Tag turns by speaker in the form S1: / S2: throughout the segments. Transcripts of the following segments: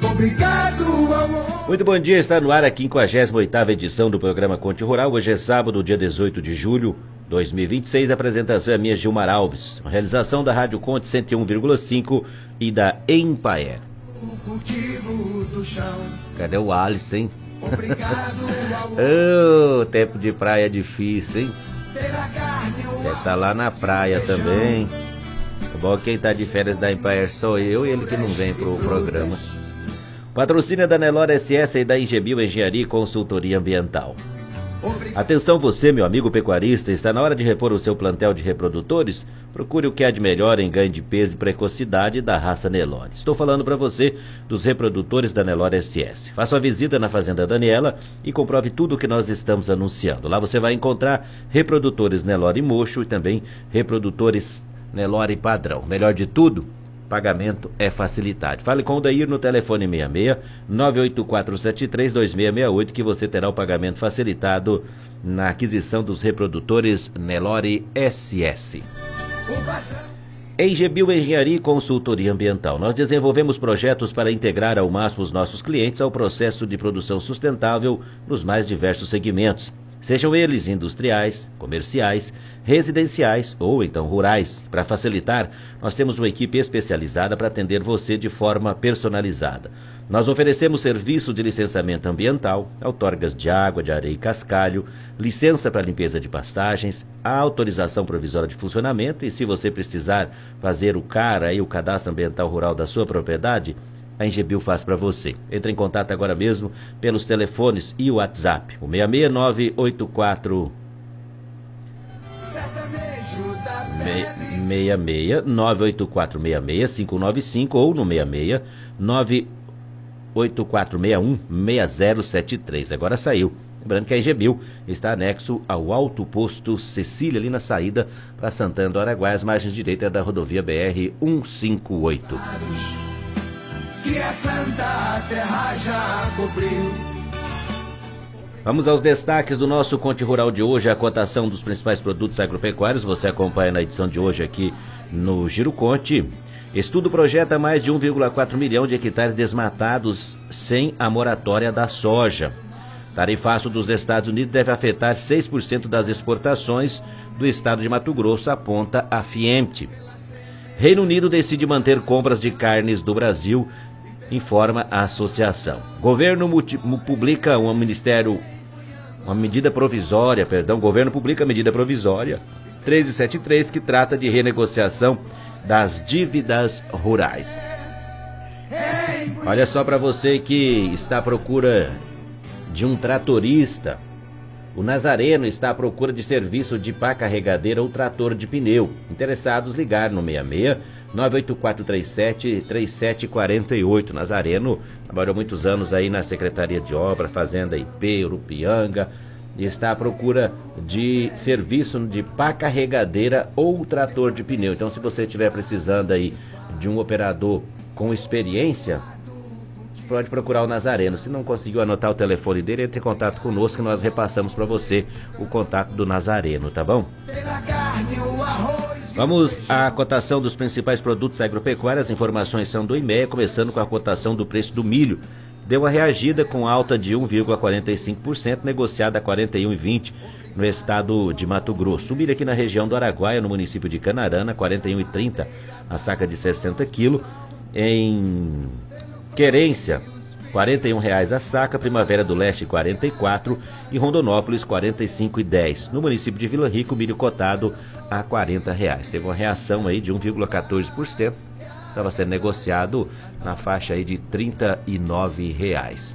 S1: Obrigado, amor.
S2: Muito bom dia, está no ar a 58ª edição do programa Conte Rural. Hoje é sábado, dia 18 de julho de 2026. A apresentação é minha, Gilmar Alves. A realização da Rádio Conte 101,5 e da Empaer. Cadê o Alice, hein? Oh, tempo de praia é difícil, hein? Deve estar lá na praia também. Bom, quem tá de férias da Empaer sou eu e ele que não vem pro programa. Patrocínio é da Nelore SS e da Engebio Engenharia e Consultoria Ambiental. Atenção você, meu amigo pecuarista, está na hora de repor o seu plantel de reprodutores? Procure o que há de melhor em ganho de peso e precocidade da raça Nelore. Estou falando para você dos reprodutores da Nelore SS. Faça uma visita na Fazenda Daniela e comprove tudo o que nós estamos anunciando. Lá você vai encontrar reprodutores Nelore Mocho e também reprodutores Nelore Padrão. Melhor de tudo, pagamento é facilitado. Fale com o Dair no telefone 66 984732668 que você terá o pagamento facilitado na aquisição dos reprodutores Nelore SS. Engebio Engenharia e Consultoria Ambiental. Nós desenvolvemos projetos para integrar ao máximo os nossos clientes ao processo de produção sustentável nos mais diversos segmentos. Sejam eles industriais, comerciais, residenciais ou então rurais. Para facilitar, nós temos uma equipe especializada para atender você de forma personalizada. Nós oferecemos serviço de licenciamento ambiental, outorgas de água, de areia e cascalho, licença para limpeza de pastagens, a autorização provisória de funcionamento e se você precisar fazer o CARA, o Cadastro Ambiental Rural da sua propriedade, a Engebio faz para você. Entre em contato agora mesmo pelos telefones e o WhatsApp. O 66984 98466-595 ou no 66 98461-6073. Agora saiu. Lembrando que a Engebio está anexo ao Alto Posto Cecília, ali na saída para Santana do Araguaia, às margens direitas da rodovia BR-158. Que a Santa Terra já cobriu. Vamos aos destaques do nosso Conte Rural de hoje, a cotação dos principais produtos agropecuários. Você acompanha na edição de hoje aqui no Giro Conte. Estudo projeta mais de 1,4 milhão de hectares desmatados sem a moratória da soja. Tarifaço dos Estados Unidos deve afetar 6% das exportações do estado de Mato Grosso, aponta a FIEMT. Reino Unido decide manter compras de carnes do Brasil, informa a associação. Governo publica uma medida provisória, Governo publica a medida provisória 1373 que trata de renegociação das dívidas rurais. Olha só para você que está à procura de um tratorista. O Nazareno está à procura de serviço de pá carregadeira ou trator de pneu. Interessados, ligar no 66 98437-3748. Nazareno trabalhou muitos anos aí na Secretaria de Obra, Fazenda IP, Urupianga, e está à procura de serviço de pá carregadeira ou trator de pneu. Então, se você estiver precisando aí de um operador com experiência, pode procurar o Nazareno. Se não conseguiu anotar o telefone dele, entre em contato conosco que nós repassamos para você o contato do Nazareno, tá bom? Vamos à cotação dos principais produtos agropecuários. As informações são do IMEA, começando com a cotação do preço do milho. Deu uma reagida com alta de 1,45%, negociada a 41,20 no estado de Mato Grosso. O milho aqui na região do Araguaia, no município de Canarana, 41,30 a saca de 60 quilos. Em Querência, R$ 41,00 a saca, Primavera do Leste R$ 44,00 e Rondonópolis R$ 45,10. No município de Vila Rica, o milho cotado a R$ 40,00. Teve uma reação aí de 1,14%. Estava sendo negociado na faixa aí de R$ 39,00.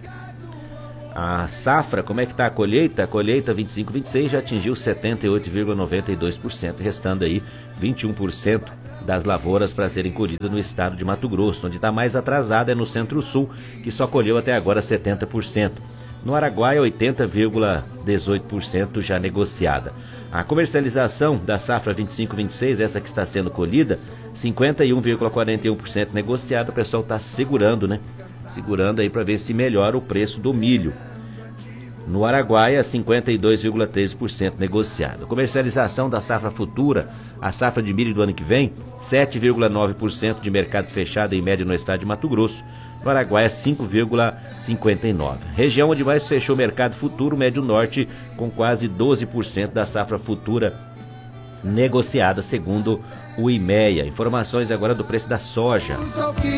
S2: A safra, como é que está a colheita? A colheita 25-26 já atingiu 78,92%, restando aí 21% das lavouras para serem colhidas no estado de Mato Grosso. Onde está mais atrasada é no Centro-Sul, que só colheu até agora 70%. No Araguaia, 80,18% já negociada. A comercialização da safra 25-26, essa que está sendo colhida, 51,41% negociada. O pessoal está segurando, né? Segurando aí para ver se melhora o preço do milho. No Araguaia, 52,13% negociado. Comercialização da safra futura, a safra de milho do ano que vem, 7,9% de mercado fechado em média no estado de Mato Grosso. no Araguaia 5,59. Região onde mais fechou o mercado futuro, Médio Norte, com quase 12% da safra futura negociada, segundo o IMEA. Informações agora do preço da soja.